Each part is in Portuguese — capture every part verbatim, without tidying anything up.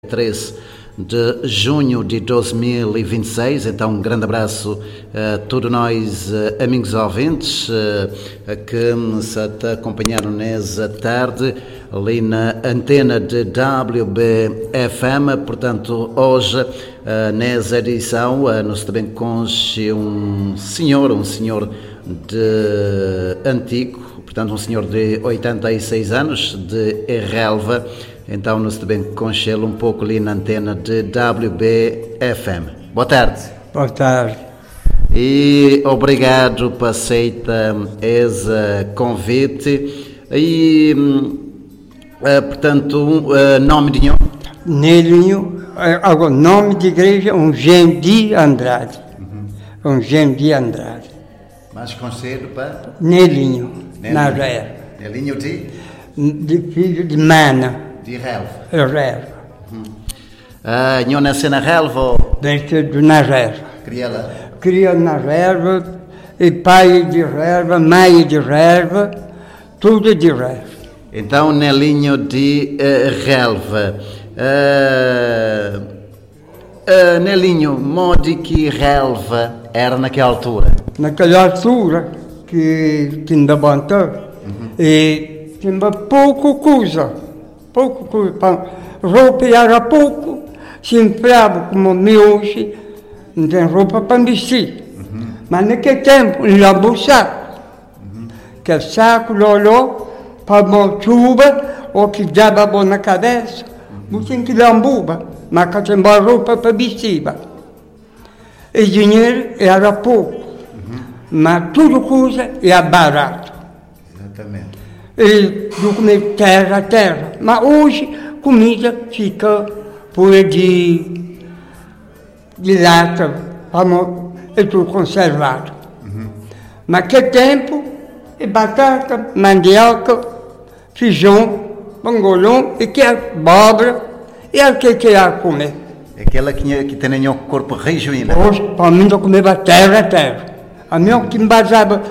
treze de junho de dois mil e vinte e seis. Então, um grande abraço a todos nós, amigos ouvintes, que nos acompanharam nessa tarde ali na antena de W B F M. Portanto, hoje, nessa edição, nos também conche um senhor, um senhor de antigo, portanto, um senhor de oitenta e seis anos, de Relva. Então, nos também conchelo um pouco ali na antena de W B F M. Boa tarde. Boa tarde. E obrigado por aceitar esse convite. E, uh, portanto, uh, nome de nenhum? Nelinho, agora, nome de igreja, um Gendi Andrade. Uhum. Um Gendi Andrade. Mais conselho para? Nelinho, na Relva. Nelinho de? De filho de Mana. De Relva. Relva. Uhum. Ah, não nasceu na Relva? Nascido na Relva. Cria lá? Cria na Relva, e pai de Relva, mãe de Relva, tudo de Relva. Então, Nelinho de uh, Relva. Uh, uh, Nelinho, modo que Relva era naquela altura? Naquela altura, que tinha bom uhum. E tinha pouco coisa. Pouco coisa, roupa era pouco, se empregava como hoje, não tem roupa para vestir. Uhum. Mas naquele tempo, lavava o saco. Uhum. Que é saco, loló, para a chuva, ou que dava bom na cabeça, não uhum. Tinha que lambuba, mas que tinha roupa para vestir. E dinheiro era pouco, uhum. Mas tudo coisa era barato. Exatamente. E do comer terra a terra. Mas hoje, comida fica por de, de lata, é tudo conservado. Uhum. Mas que tempo, é batata, mandioca, feijão, mangolão, e que é abóbora, e é o que quer comer. É aquela que, que tem o corpo rejuína. Hoje, para mim, eu comia terra a terra. A minha que me basava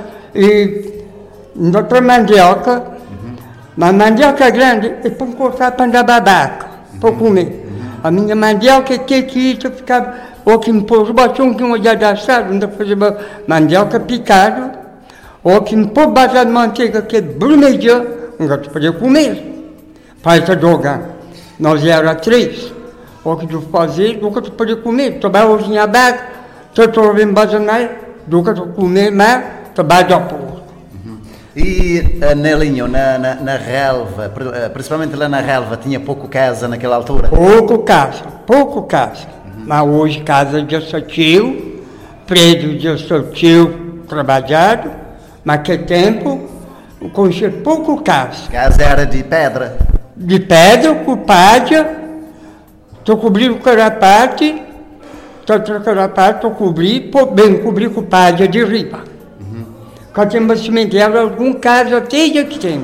não para mandioca, uhum. Mas mandioca grande é para cortar para andar babaca, uhum. Para comer. Uhum. A minha mandioca que que isso ficava, ou que me pôs um que um dia de assado, ainda fazia mandioca picado, ou que me pôs base de manteiga que é vermelha, ainda podia comer. Para essa droga, nós era três, ou que tu fazia, nunca tu podia comer. Trabalha hoje em abaca, tu estou vendo base na, nunca tu comer, mas trabalha da porra. E uh, Nelinho, na, na, na Relva, principalmente lá na Relva, tinha pouco casa naquela altura? Pouco casa, pouco casa. Uhum. Mas hoje casa de seu tio, prédio de seu tio trabalhado, mas que tempo, conhecia pouco casa. Casa era de pedra? De pedra, com palha, estou cobrindo o carapate, estou carapate, estou cobrindo, bem cobrir com palha de riba. Quando tem cimento, algum caso até já que tem. Uhum.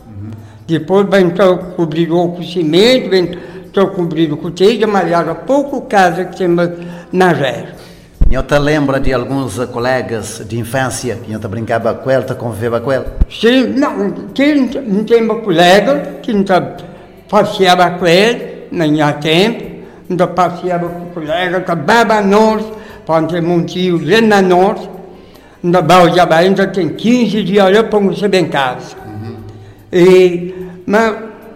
Depois vai então cobrir com cimento, vai então cobrir com telha, mas era pouco casa que tem na Relva. Eu te lembra de alguns colegas de infância que eu te brincava com ele, te convivia com ele? Sim, não, que não tem um colega que não passeava com ele, nem há tempo, não passeava com o colega, que baba nós, para ter um tio lá na norte. Na Bahia ainda tem quinze dias eu para você em casa. Uhum. E, mas,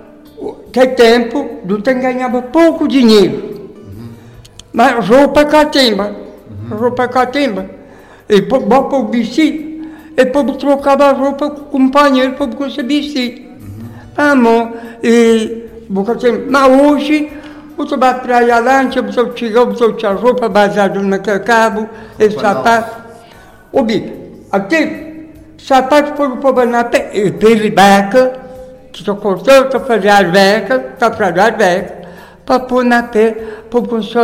que tempo, eu tenho ganhava pouco dinheiro. Uhum. Mas roupa catimba, uhum. Roupa catimba. E para o vestir, e para trocar a roupa com o companheiro para você vestir. Uhum. Amor, e, mas hoje, você vai para a lancha, você tira, você tira a roupa baseada naquele cabo, e sapato. Ouvi, aqui, sapato foi para na pele beca, que estou cortando, estou fazendo as becas, estou fazendo as becas, para pôr na pele, para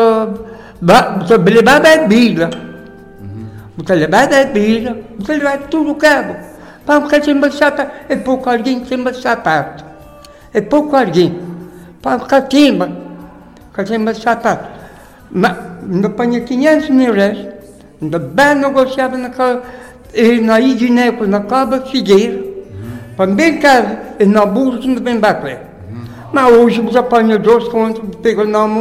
você levar bebida. Você levar bebida, você levar tudo cabo. Para ficar sem meu sapato, é pouco alguém sem meu sapato. É pouco alguém. Para ficar sem meu sapato. Mas não ponho quinhentos mil reais. Ainda bem negociava naquela, na Idineco, na Caba Figueira, para bem casa, e na Bursa, ainda bem bacana. Mas hoje os apanhadores contam, pegam na mão.